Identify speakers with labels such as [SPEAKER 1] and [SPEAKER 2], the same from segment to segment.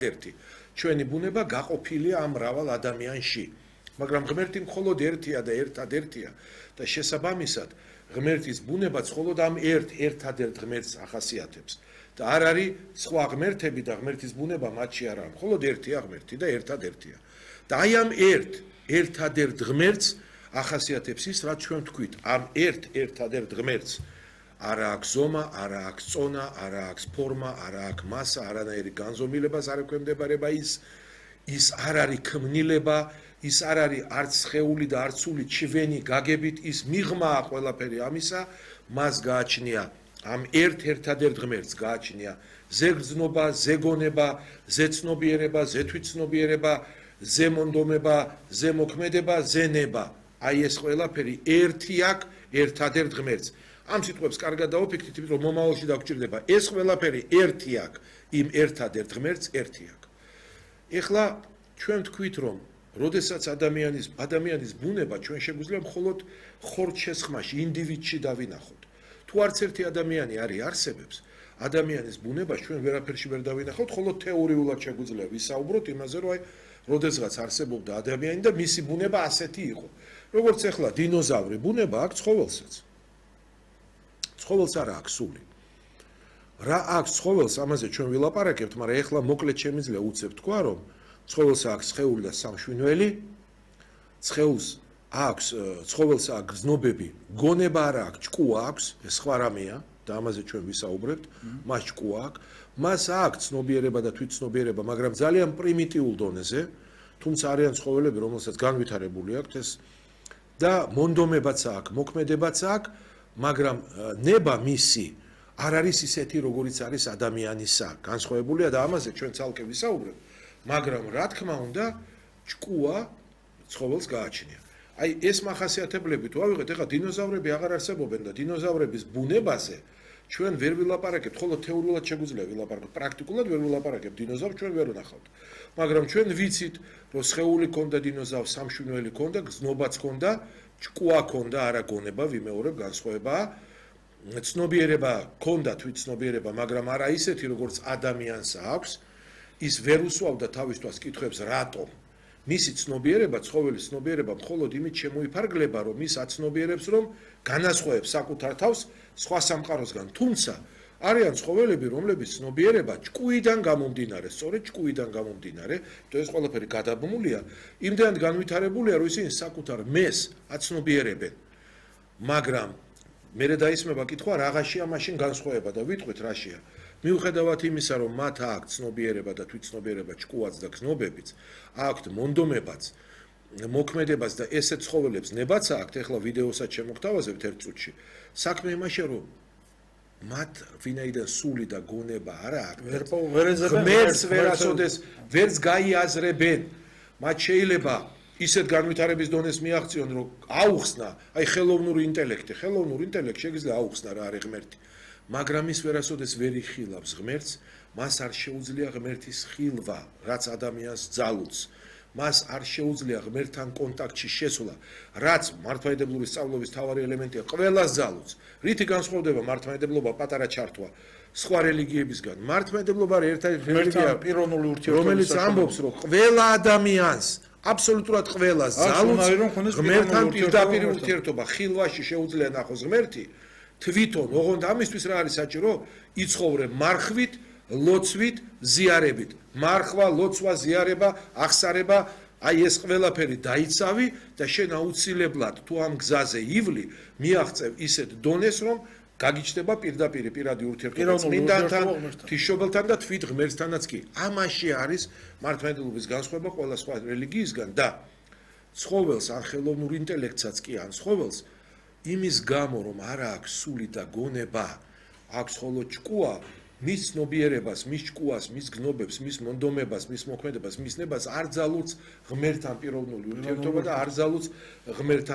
[SPEAKER 1] ერთი ჩვენი ბუნება გაყოფილია ამ მრავალ ადამიანში მაგრამ ღმერთი მხოლოდ ერთია და ერთადერთია და შესაბამისად ღმერთის ბუნებაც მხოლოდ ამ ერთადერთ ღმერთს ახასიათებს და არ არის სხვა ღმერთები და ღმერთის ბუნება მათში არ არის მხოლოდ ერთია ღმერთი და ერთადერთია და აი ამ ერთადერთ ღმერთს ახასიათებს ის რაც ჩვენ თქვით ამ ერთადერთ ღმერთს არა აქვს ზომა, არა აქვს წონა, არა აქვს ფორმა, არა აქვს მასა, არანაირი განზომილებას არ ექვემდებარება ის არ არის ქმნილება, ის არ არის არც სხეული და არც სული ჩვენი გაგებით, ის მიღმაა ყველაფერი ამისა, მას გააჩნია ამ ერთადერთ ღმერთს გააჩნია ზეგრძნობა, ზეგონება, ზეცნობიერება, ზეთვითცნობიერება, ზემონდომება, ზემოქმედება, ზენება. აი ეს ყველაფერი ერთი აქვს ერთადერთ ღმერთს. ამ სიტყვებს კარგად დაუფიქრეთ, იმიტომ რომ მომავალში დაგჭირდება. ეს ყველაფერი ერთი აქვს იმ ერთადერთ ღმერთს ერთი აქვს. ეხლა ჩვენ თქვით რომ როდესაც ადამიანის ბუნება ჩვენ შეგვიძლია მხოლოდ ხორცშესხმაში, ინდივიდში დავინახოთ. თუ არც ერთი ადამიანი არსებობს, ადამიანის ბუნებას ჩვენ ვერაფერში ვერ დავინახავთ, მხოლოდ თეორიულად შეგვიძლია ვისაუბროთ იმაზე, რომ აი როდესაც არსებობდა ადამიანი და მისი ბუნება ასეთი იყო. როგორც ეხლა დინოზავრი ბუნება აქვს ცხოველსაც. ცხოველს არა აქვს სული. რა აქვს ცხოველს, ამაზე ჩვენ ვილაპარაკებთ, მაგრამ ეხლა მოკლედ შემიძლია უცებ თქვა, რომ ცხოველს აქვს სხეული და სამშვინველი, ცხოველს აქვს გზნობები, გონება არა აქვს, ჭკუა აქვს, ეს სხვა რამეა და ამაზე ჩვენ ვისაუბრებთ, მას ჭკუა აქვს, მას აქვს ცნობიერება და თვითცნობიერება, მაგრამ ძალიან პრიმიტიულ დონეზე, თუმცა არიან ცხოველები, რომელსაც განვითარებული აქვს ეს და მონდომებაც აქვს, მოქმედებაც აქვს, მაგრამ ნება მისი არ არის ისეთი, როგორიც არის ადამიანისა, განსხვავებულია და ამაზე ჩვენ ცალკე ვისაუბრებთ, მაგრამ რა თქმა უნდა, ჭკუა ცხოველს გააჩნია. აი ეს მახასიათებლები თუ ავიღეთ, ეხლა დინოზავრები აღარ არსებობენ და დინოზავრების ბუნებაზე ჩვენ ვერ ვილაპარაკებთ, ხოლო თეორიულად შეგვიძლია ვილაპარაკოთ, პრაქტიკულად ვერ ვილაპარაკებთ, დინოზავრს ჩვენ ვერ ვნახავთ. მაგრამ ჩვენ ვიცით, რომ სხეული ქონდა დინოზავრს, სამშვინველი ქონდა, გზნობაც ქონდა, ჭკუა ქონდა, არა გონება, ვიმეორებ, განსხვავებაა. ცნობიერება ქონდა, თვითცნობიერება, მაგრამ არა ისეთი, როგორც ადამიანს აქვს, ის ვერ უსვავდა თავისთავად კითხვებს, რატომ? მისი ცნობიერება, ცხოველის ცნობიერება მხოლოდ იმით შემოიფარგლება, რომ ის აცნობიერებს, რომ განასხვავებს საკუთარ თავს სხვა სამყაროსგან. თუმცა არიან ცხოველები, რომლებიც ცნობიერება ჭკუიდან გამომდინარე, სწორედ ჭკუიდან გამომდინარე, თუ ეს ყველაფერი გადაბმულია, იმდენად განვითარებულია, რომ ისინი საკუთარ მეს აცნობიერებენ. მაგრამ მე დაისმება კითხვა, რაღაცია მაშინ განსხვავება და ვიტყვით რაშია. მიუხედავად იმისა, რომ მათ აქვთ ცნობიერება და თვითცნობიერება, ჭკუაც და გზნობებიც, აქვთ მონდომებაც, მოქმედებას და ესეთ ცხოველებს ნებაც აქვთ, ეხლა ვიდეოსაც შემოგთავაზებთ ერთ წუთში. საქმე იმაშია, რომ მათ ვინაიდან სული და გონება არ აქვს, ღმერთს ვერასოდეს ვერც გაიაზრებენ. მათ შეიძლება ისეთ განვითარების დონეს მიაღწიონ, რომ აუხსნა, აი ხელოვნური ინტელექტი შეიძლება აუხსნა რა არის ღმერთი. მაგრამ ის ვერასოდეს ვერ იხილავს ღმერთს, მას არ შეუძლია ღმერთის ხილვა, რაც ადამიანს ძალუძს. მას არ შეუძლია ღმერთთან კონტაქტში შესვლა, რაც მართლმადიდებლური სწავლობის მთავარი ელემენტია, ყველას ძალუძს. რითი განსხვავდება მართლმადიდებლობა პატარა ჩართვა სხვა რელიგიებისგან? მართლმადიდებლობა არის ერთადერთი რელიგია, პიროვნული ურთიერთობა, რომელიც ამბობს, რომ ყველა ადამიანს აბსოლუტურად ყველას ძალუძს ღმერთთან პირდაპირ ურთიერთობა, ხილვაში შეუძლია ნახოს ღმერთი. თვითონ, ოღონდ ამისთვის რა არის საჭირო? იცხოვრე მარხვით, ლოცვით, ზიარებით. მარხვა, ლოცვა, ზიარება, აღსარება, აი ეს ყველაფერი დაიცავი და შენ აუცილებლად თუ ამ გზაზე ივლი, მიაღწევ ისეთ დონეს, რომ გაგიჩნდება პირადი ურთიერთობა წმინდანთან, ღვთისმშობელთან და თვით ღმერთთანაც კი. ამაში არის მართლმადიდებლობის განსხვავება ყველა სხვა რელიგიისგან და ცხოველს ან ხელოვნურ ინტელექტსაც კი ან ცხოველს იმის გამო, რომ არ აქვს სული და გონება, აქვს ხოლო ჭკუა, მის ცნობიერებას, მის ჭკუას, მის გზნობებს, მის მონდომებას, მის მოქმედებას, მის ნებას არ ძალუძს ღმერთთან პიროვნული ურთიერთობა და არ ძალუძს ღმერთთან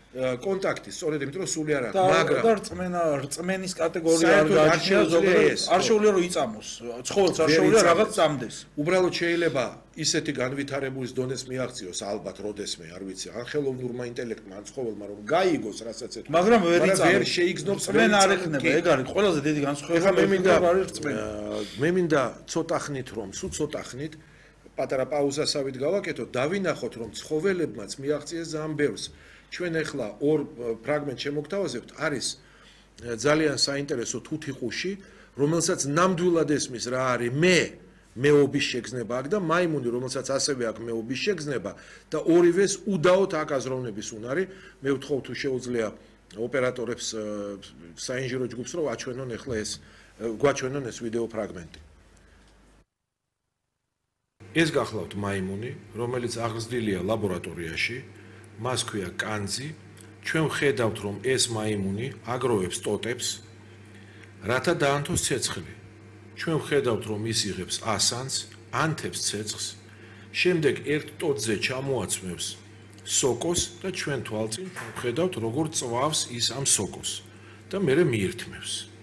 [SPEAKER 1] კონტაქტი, სწორედ იმიტომ რომ სული არ აქვს,
[SPEAKER 2] მაგრამ და რწმენის კატეგორია არ გააჩნია ზოგადად. არ შეუძლია რომ იწამოს. ცხოველს არ შეუძლია რაღაც წამდეს.
[SPEAKER 1] უბრალოდ შეიძლება ისეთი განვითარების დონეს მიაღწიოს ალბათ როდესმე, არ ვიცი, ან ხელოვნურმა ინტელექტმა, ან ცხოველმა რომ გაიგოს რასაც ეთქვა.
[SPEAKER 2] მაგრამ ვერ
[SPEAKER 1] შეიგზნობს
[SPEAKER 2] რწმენა არ ექნება, ეგ არის ყველაზე დიდი განსხვავება.
[SPEAKER 1] მე მინდა ცოტა ხნით რომ, სულ ცოტა ხნით პატარა პაუზასავით გავაკეთოთ, დავინახოთ რომ ცხოველებმაც მიაღწიეს ძალიან ბევრს. ჩვენ ახლა ორ ფრაგმენტს შემოგთავაზებთ, არის ძალიან საინტერესო თუთიყუში, რომელსაც ნამდვილად ესმის რა არის მეობის შეგრძნება აქვს და მაიმუნი, რომელსაც ასევე აქვს მეობის შეგრძნება და ორივეს უდაოდ აქვს აზროვნების უნარი. მე ვთხოვ თუ შეუძლია ოპერატორებს საინჟინრო ჯგუფს რომ აჩვენონ ახლა გვაჩვენონ ეს ვიდეო ფრაგმენტი. ეს გახლავთ მაიმუნი, რომელიც აღზრდილია ლაბორატორიაში. მას ქვია კანძი. ჩვენ ვხედავთ რომ ეს მაიმუნი აგროვებს ტოტებს, რათა დაანთოს ცეცხლი. ჩვენ ვხედავთ რომ ის იღებს ასანს, ანთებს ცეცხლს, შემდეგ ერთ ტოტზე ჩამოაცმევს სოკოს და ჩვენ თვალწინ ვხედავთ როგორ წვავს ის ამ სოკოს და მერე მიირთმევს.